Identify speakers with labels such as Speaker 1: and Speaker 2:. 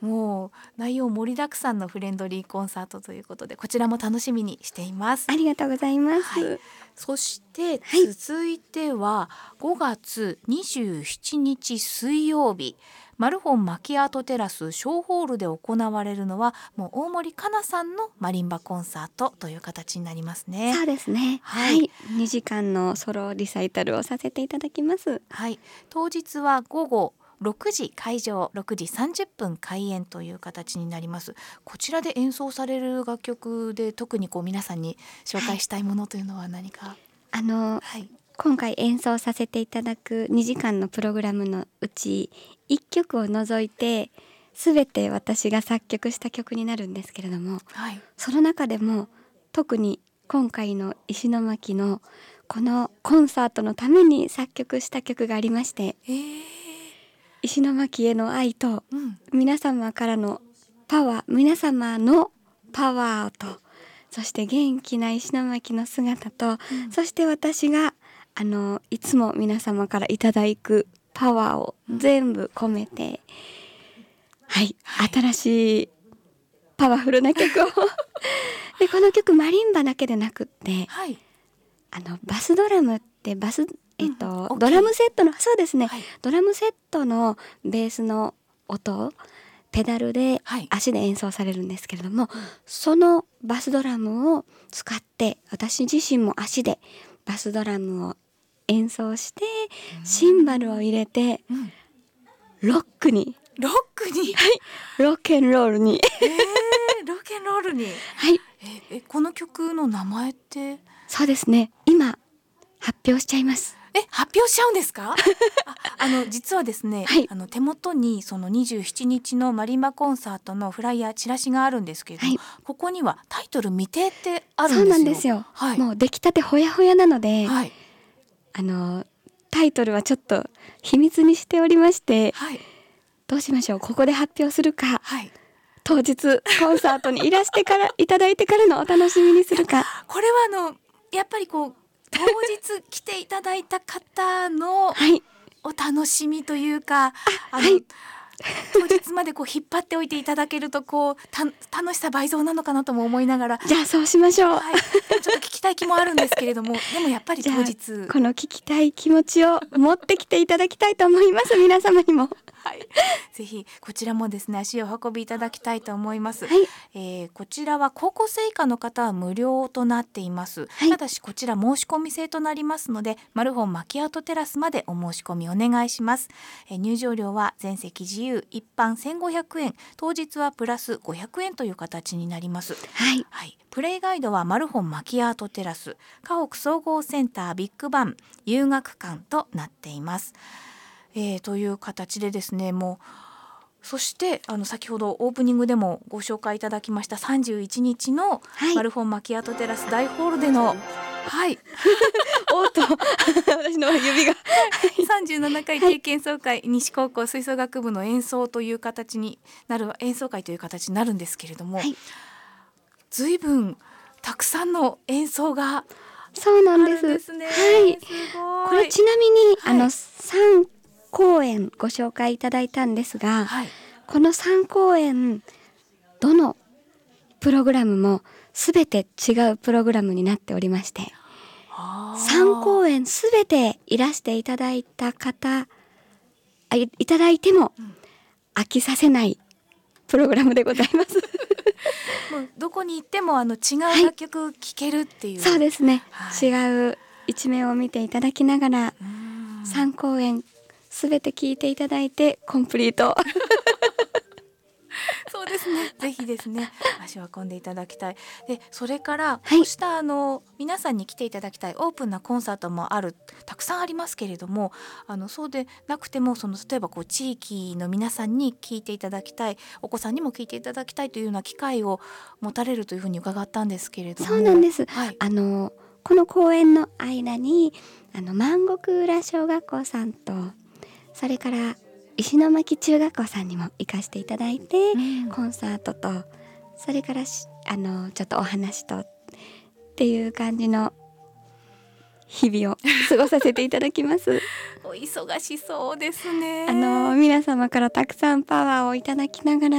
Speaker 1: もう内容盛りだくさんのフレンドリーコンサートということで、こちらも楽しみにしています。
Speaker 2: ありがとうございます。
Speaker 1: はい、そして
Speaker 2: はい
Speaker 1: 続いては5月27日水曜日、マルホンマキアートテラス小ホールで行われるのは、もう大森かなさんのマリンバコンサートという形になりますね。
Speaker 2: そうですね。
Speaker 1: は
Speaker 2: はいい、2時間のソロリサイタルをさせていただきます。
Speaker 1: はい、当日は午後6時会場、6時30分開演という形になります。こちらで演奏される楽曲で特に皆さんに紹介したいものというのは何か。はい、
Speaker 2: 今回演奏させていただく2時間のプログラムのうち1曲を除いて全て私が作曲した曲になるんですけれども、
Speaker 1: はい、
Speaker 2: その中でも特に今回の石巻のこのコンサートのために作曲した曲がありまして、石巻への愛と皆様からのパワー、皆様のパワーと、そして元気な石巻の姿と、そして私がいつも皆様からいただくパワーを全部込めて、はい、新しいパワフルな曲をでこの曲マリンバだけでなくって、
Speaker 1: はい、
Speaker 2: バスドラムってドラムセットの、そうですね、
Speaker 1: はい、
Speaker 2: ドラムセットのベースの音、ペダルで足で演奏されるんですけれども、そのバスドラムを使って私自身も足でバスドラムを演奏して、シンバルを入れて、ロックに、
Speaker 1: はい、
Speaker 2: ロッケンロールに
Speaker 1: ロケンロールに、
Speaker 2: はい、
Speaker 1: この曲の名前って。
Speaker 2: そうですね、今発表しちゃいます。
Speaker 1: 発表しちゃうんですか？実はですね、
Speaker 2: はい、
Speaker 1: 手元にその27日のマリンバコンサートのフライヤーチラシがあるんですけれども、
Speaker 2: はい、
Speaker 1: ここにはタイトル未定ってあるんですよ。
Speaker 2: そうなんですよ、
Speaker 1: はい、
Speaker 2: もう出来たてほやほやなので、
Speaker 1: はい、
Speaker 2: タイトルはちょっと秘密にしておりまして、
Speaker 1: はい、
Speaker 2: どうしましょう、ここで発表するか、
Speaker 1: はい、
Speaker 2: 当日コンサートにいらしてからいただいてからのお楽しみにするか。
Speaker 1: これはやっぱり当日来ていただいた方の
Speaker 2: はい、
Speaker 1: お楽しみというか、
Speaker 2: はい、
Speaker 1: 当日まで引っ張っておいていただけると楽しさ倍増なのかなとも思いながら、
Speaker 2: じゃあそうしましょう。
Speaker 1: はい、ちょっと聞きたい気もあるんですけれども、でもやっぱり当日
Speaker 2: この聞きたい気持ちを持ってきていただきたいと思います皆様にも。
Speaker 1: はい、ぜひこちらもですね足を運びいただきたいと思います。
Speaker 2: はい、
Speaker 1: こちらは高校生以下の方は無料となっています。
Speaker 2: はい、
Speaker 1: ただしこちら申し込み制となりますので、マルホンマキアートテラスまでお申し込みお願いします。入場料は全席自由、一般1500円、当日はプラス500円という形になります。
Speaker 2: はい、
Speaker 1: はい、プレイガイドはマルホンマキアートテラス、河北総合センタービッグバン遊学館となっています。という形でですね、そして先ほどオープニングでもご紹介いただきました31日のマルホンマキアートテラス大ホールでの、はい、
Speaker 2: おっと私の指が
Speaker 1: 37回定期演奏会、西高校吹奏楽部の演奏という形になる演奏会という形になるんですけれども、はい、随分たくさんの演奏が
Speaker 2: そうなんです。
Speaker 1: あるんですね。
Speaker 2: はい、
Speaker 1: すごい。
Speaker 2: これちなみに、
Speaker 1: はい、
Speaker 2: 3公演ご紹介いただいたんですが、
Speaker 1: はい、
Speaker 2: この3公演どのプログラムもすべて違うプログラムになっておりまして、3公演すべていらしていただいた方いただいても飽きさせないプログラムでございます
Speaker 1: もうどこに行っても違う楽曲聴けるっていう、
Speaker 2: そうですね、
Speaker 1: はい、
Speaker 2: 違う一面を見ていただきながら3公演すべて聴いていただいてコンプリート
Speaker 1: そうですね、ぜひですね足を運んでいただきたい。でそれからこうした皆さんに来ていただきたいオープンなコンサートもたくさんありますけれども、そうでなくても例えば地域の皆さんに聞いていただきたい、お子さんにも聞いていただきたいというような機会を持たれるというふうに伺ったんですけれども。
Speaker 2: そうなんです、
Speaker 1: はい、
Speaker 2: この公演の間に万石浦小学校さんと、それから石巻中学校さんにも行かせていただいて、コンサートと、それからちょっとお話とっていう感じの日々を過ごさせていただきます
Speaker 1: お忙しそうですね。
Speaker 2: 皆様からたくさんパワーをいただきながら